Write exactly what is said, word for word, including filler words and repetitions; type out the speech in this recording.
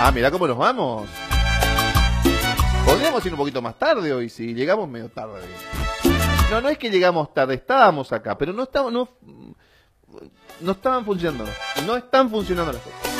Ah, mirá cómo nos vamos. Podríamos ir un poquito más tarde hoy, si llegamos medio tarde. No, no es que llegamos tarde, estábamos acá, pero no estábamos, no, no estaban funcionando. No están funcionando las cosas.